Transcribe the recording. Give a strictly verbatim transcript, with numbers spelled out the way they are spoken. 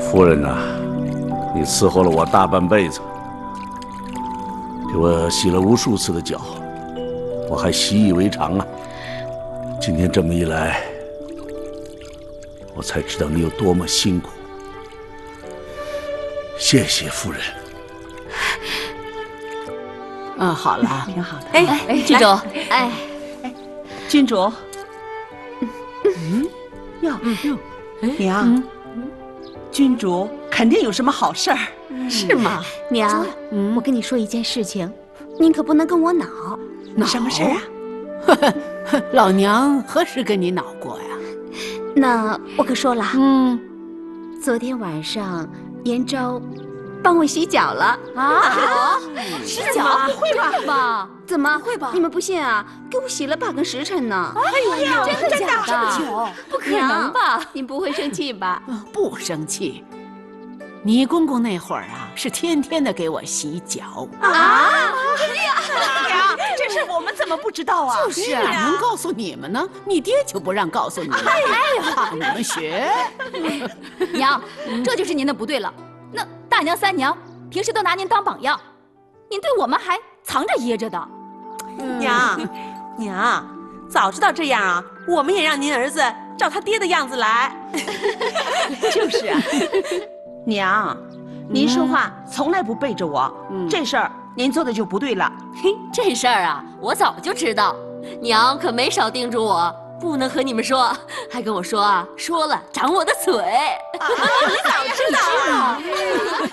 夫人呐、啊，你伺候了我大半辈子，给我洗了无数次的脚，我还习以为常啊。今天这么一来，我才知道你有多么辛苦。谢谢夫人。 嗯，好了， 挺好的。 哎哎，郡主，哎， 郡主，嗯，哟哟，娘，君主肯定有什么好事儿， 是吗？ 娘，我跟你说一件事情，您可不能跟我恼。 恼什么事儿啊？ 老娘何时跟你恼过呀？ 那我可说了， 嗯， 昨天晚上延昭帮我洗脚了啊！洗脚？不会吧？ 怎么会吧？ 你们不信啊？给我洗了半个时辰呢！ 哎呀，真的假的？ 这么久？不可能吧？ 您不会生气吧？ 不生气。你公公那会儿啊，是天天的给我洗脚啊！ 哎呀，娘，这事我们怎么不知道啊？ 就是啊，哪能告诉你们呢？你爹就不让告诉你们， 哎呀， 怕你们学。 娘，这就是您的不对了。那大娘、三娘平时都拿您当榜样，您对我们还藏着掖着的。 娘，娘，早知道这样啊，我们也让您儿子照他爹的样子来。 就是啊。娘，您说话从来不背着我，嗯、这事儿您做的就不对了。 嘿，这事儿啊，我早就知道，娘可没少叮嘱我，不能和你们说，还跟我说啊，说了长我的嘴。 啊、你早知道啊！